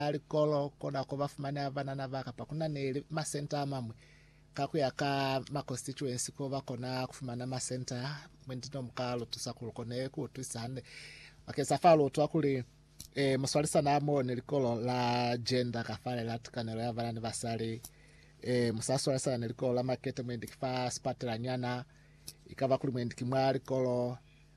alikolo kona ko bafumana abanana bakapa kuna ne masenta amamwe kakuya ka ma constituency ko bakona kufumana masenta mwendino mukalo tusakuluko ne ku tusande akesa falo twakuli muswalisa namo nelikolo la gender kafale latikanelo yabanana basali musaswalisa nelikolo la makete mwendi kifa spatela nyana ikaba kuli mwendi kimwali kolo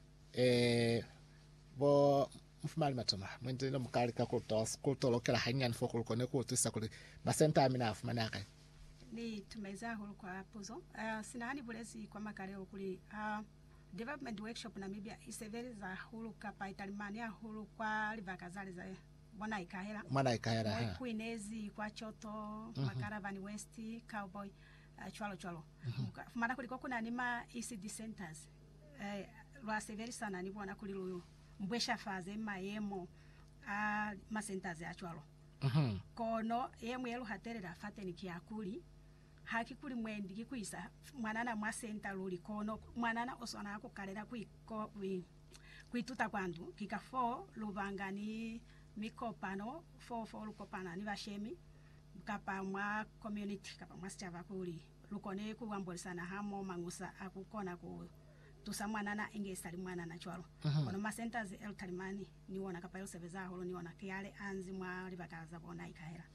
bo mfumali matoma mwendino mukali kutolokela hanyani fokuluko ne ku tusakuli masenta amina afumana kai ni tumeza hulu kwa puzo sinani bulezi kwa makale okuli development workshop Namibia iseveri za hulu kapa italimania hulu kwa livakazali za mwana ikahera kuinezi kwa choto makaravani west cowboy chwalo fumana kuliko kuna anima ECD centers lwa severi sana ni bwana kulilu mbwesha faze mayemo ma centers ya chwalo kono yemu yelu haterera fate nikiakuli haki kuli mwendi kikuisa mwanana mwa center luli kono mwanana osona akukalera kuituta kwandu kika 4 lubangani mikopano 4 lukopana ni bashemi kapa mwa community kapa mwa stava kuli lukone kuwambolisana hamo mangusa akukona ku tusa mwanana ingesali mwanana chwalo kono ma centers el kalimani niwona kapa yo seveza holo niwona kiale anzi mwa libakaza bona ikahera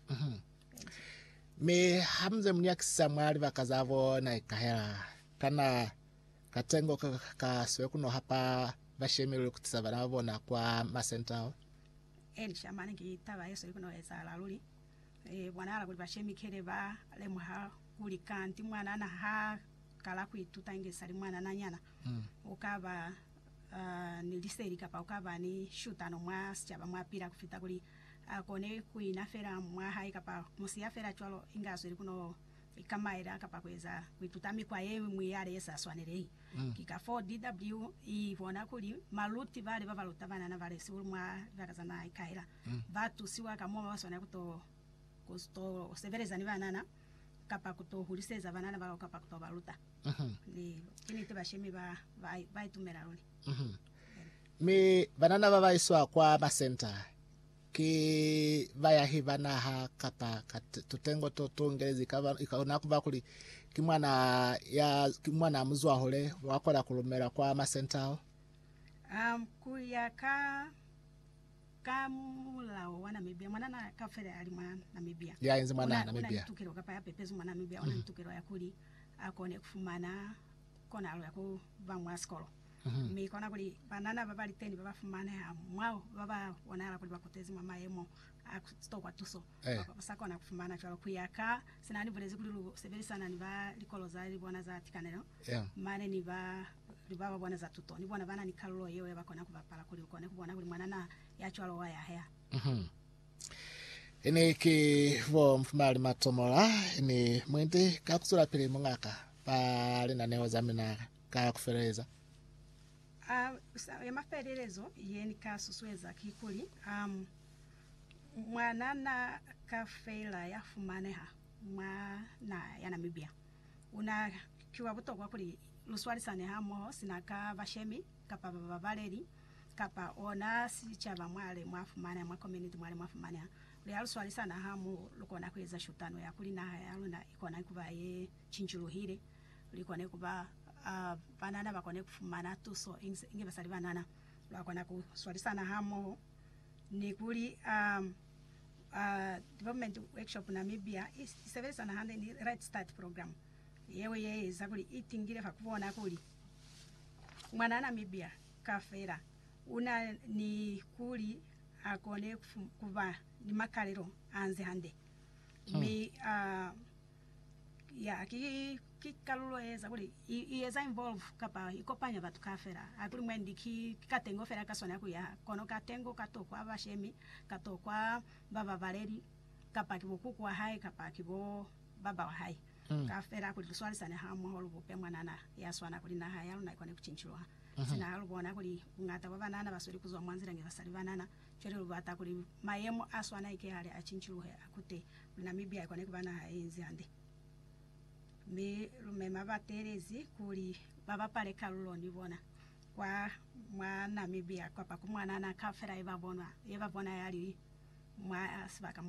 me hamze mnyakisa mwali bakazavo na ikahera kana katengo kaswe kuno hapa bashemelo kutisaba nabona kwa masenta shamani kitaba yeso kuno esala luli bwana kuli bashemi kereba lemha kuli kanti mwana na ha kala kuituta ingesali mwana na nyana ukaba niliseri kapa ukaba ni shutano mwa sichaba mwa pira kufita kuli akone kuina fera mwa hai kapa musia fera chwalo ingazo kuno ikamaira kapa kweza kuitutami kwa yewe mwiyale yesa swanelei kika 4 DW ivona kuli maluti vale babaluta bana na vale sulmwa vakazana ikaira batu siwa kama baswana kusto severeza ni banana kapa kuto huliseza banana ba kapa kuto baluta ni kini tebashemi ba itumera loli me banana baba iswa kwa masenta ki vaya hivana ha kapa tutengo totongelezi ikaona kuba kuli kimwana muzwa hole wakola kulumera kwa masenta kuya kamula wana Namibia mwana na kafere ali mwana Namibia ya inzi mwana Namibia tukiro kapa ya pepezu mwana Namibia wana tukiro ya kuli akone kufumana kona alo yako vamwa skolo mikona kuli banana baba liteni baba fumane mwao baba wanala kuli bakotezi mama yemo akutokwa tuso basako na kufumana chalo kuyaka sinani bulezi kuli severi sana ni ba likolo za libona za tikanelo mane ni ba libaba bwana za tuto ni bwana bana ni kallo yewe bakona kubapala kuli ukone kubona kuli mwanana ya chalo wa ya hea ene ki vo mfumali matomola ni mwende kakusura pele mungaka pale na neo zamina ka kufereza mafererezo yeni kasusweza kikuli mwanana kafela ya fumaneha mwana ya Namibia una kiwa buto kwa kuli luswali sane hamo sinaka bashemi kapa babaleri kapa ona sichaba mwale mwafumana mwa community mwale mwafumana le luswali sana hamo lukona kweza shutano ya kuli na yaluna ikona kubaye chinchuruhire likone kuba banana bakone kufumana tuso inge basali banana bakona kuswalisana hamo ni kuli development workshop Namibia iseveri sana hande ni right start program yewe ye zakuli itingire fakubona kuli mwana Namibia kafera una ni kuli akone kuba ni makalero anze hande mi ya kikalulo eza kuli ieza involve kapa ikopanya batu kafera akuli mwendi katengo fera kasona kuya kono katengo katokwa bashemi katokwa baba baleri kapa kiboku kwa hai kapa kibo baba wa hai kafera kuli swali sana hamo holubo pemwana ya swana kuli na haya na ikone kuchinchirwa sina halubona kuli ngata baba nana basuri kuzwa mwanzira nge basali banana chere lubata kuli mayemo aswana ike hali achinchiruhe akute Namibia ikone kubana enzi ande me lumema baterezi kuli baba pale kalulo ndibona kwa mwana Namibia kwa pakumwana na kafera ibabona yali mwa asibaka